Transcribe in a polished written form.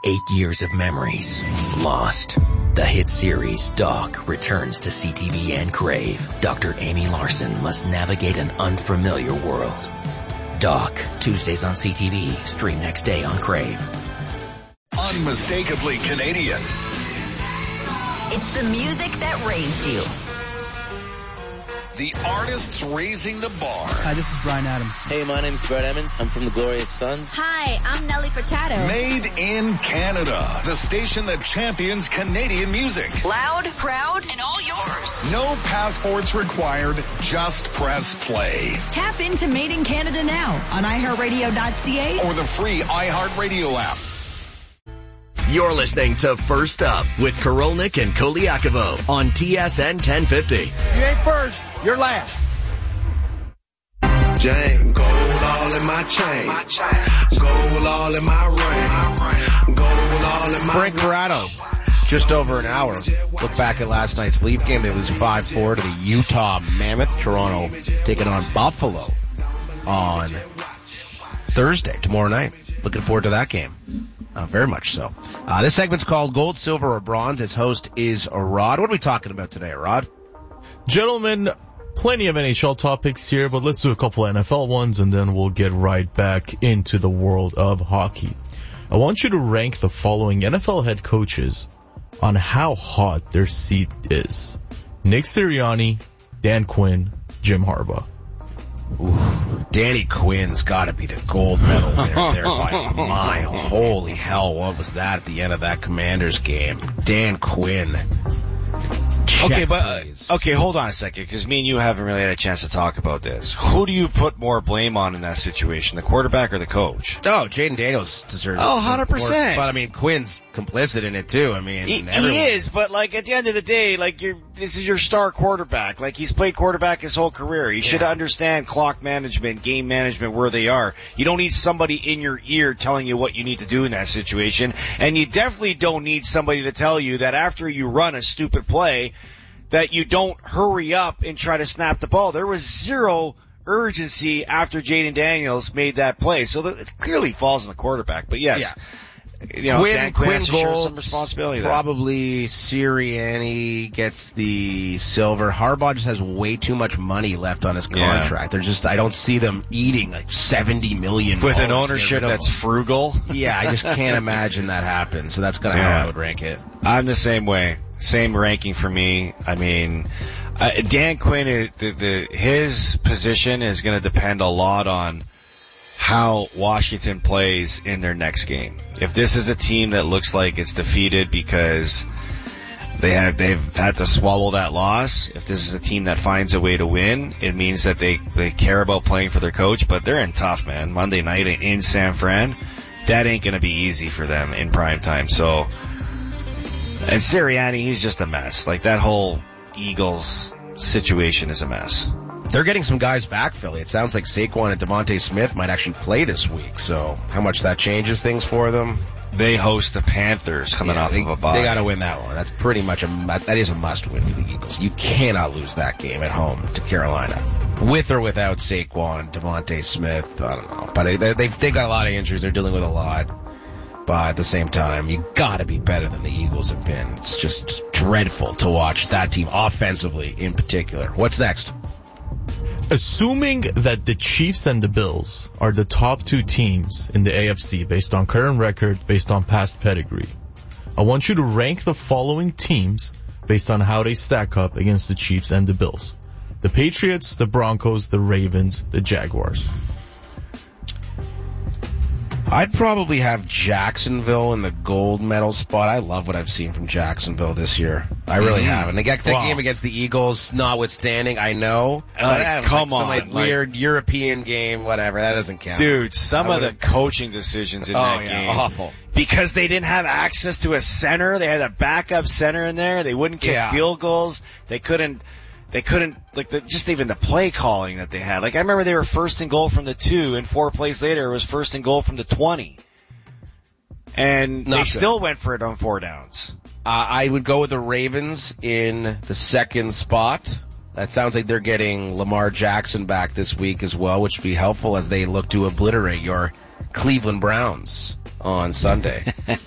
8 years of memories lost. The hit series Doc returns to CTV and Crave. Dr. Amy Larson must navigate an unfamiliar world. Doc, Tuesdays on CTV, stream next day on Crave. Unmistakably Canadian. It's the music that raised you. The artists raising the bar. Hi, this is Bryan Adams. Hey, my name's Brett Emmons. I'm from the Glorious Sons. Hi, I'm Nelly Furtado. Made in Canada. The station that champions Canadian music. Loud, proud, and all yours. No passports required. Just press play. Tap into Made in Canada now on iHeartRadio.ca or the free iHeartRadio app. You're listening to First Up with Korolnik and Koliakovo on TSN 1050. You ain't first, you're last. Jane, gold all in my chain. Gold all in my ring. Gold all in my Frank Corrado, just over an hour. Look back at last night's Leaf game. They lose 5-4 to the Utah Mammoth. Toronto taking on Buffalo on Thursday, tomorrow night. Looking forward to that game. Very much so. This segment's called Gold, Silver, or Bronze. Its host is Rod. What are we talking about today, Rod? Gentlemen, plenty of NHL topics here, but let's do a couple of NFL ones, and then we'll get right back into the world of hockey. I want you to rank the following NFL head coaches on how hot their seat is. Nick Sirianni, Dan Quinn, Jim Harbaugh. Ooh, Danny Quinn's got to be the gold medal winner there by a mile. Holy hell, what was that at the end of that Commanders game? Dan Quinn. Okay, hold on a second, because me and you haven't really had a chance to talk about this. Who do you put more blame on in that situation, the quarterback or the coach? Oh, Jaden Daniels deserves 100%. But I mean, Quinn's complicit in it too. I mean, he is, but like at the end of the day, like this is your star quarterback. Like he's played quarterback his whole career. He should understand clock management, game management, where they are. You don't need somebody in your ear telling you what you need to do in that situation, and you definitely don't need somebody to tell you that after you run a stupid play, that you don't hurry up and try to snap the ball. There was zero urgency after Jaden Daniels made that play. So it clearly falls on the quarterback. But yes, you know, Dan Quinn has to share some responsibility there. Probably Sirianni gets the silver. Harbaugh just has way too much money left on his contract. I don't see them eating like $70 million. With an ownership that's frugal? Yeah, I just can't imagine that happen. So that's kind of how I would rank it. I'm the same way. Same ranking for me. I mean, Dan Quinn, his position is going to depend a lot on how Washington plays in their next game. If this is a team that looks like it's defeated because they've had to swallow that loss, if this is a team that finds a way to win, it means that they care about playing for their coach, but they're in tough, man. Monday night in San Fran, that ain't going to be easy for them in prime time. So, and Sirianni, he's just a mess. Like, that whole Eagles situation is a mess. They're getting some guys back, Philly. It sounds like Saquon and Devontae Smith might actually play this week. So how much that changes things for them? They host the Panthers coming off of a bye. They got to win that one. That's pretty much that is a must-win for the Eagles. You cannot lose that game at home to Carolina. With or without Saquon, Devontae Smith, I don't know. But they've got a lot of injuries. They're dealing with a lot. But at the same time, you got to be better than the Eagles have been. It's just dreadful to watch that team offensively in particular. What's next? Assuming that the Chiefs and the Bills are the top two teams in the AFC based on current record, based on past pedigree, I want you to rank the following teams based on how they stack up against the Chiefs and the Bills. The Patriots, the Broncos, the Ravens, the Jaguars. I'd probably have Jacksonville in the gold medal spot. I love what I've seen from Jacksonville this year. I really have. And they got that game against the Eagles, notwithstanding, I know. Come on. Some weird European game, whatever. That doesn't count. Dude, some of the coaching decisions in that game. Awful. Because they didn't have access to a center. They had a backup center in there. They wouldn't kick field goals. They couldn't, just even the play calling that they had. Like, I remember they were first and goal from the 2, and 4 plays later it was first and goal from the 20. And they still went for it on 4 downs. I would go with the Ravens in the second spot. That sounds like they're getting Lamar Jackson back this week as well, which would be helpful as they look to obliterate your Cleveland Browns on Sunday.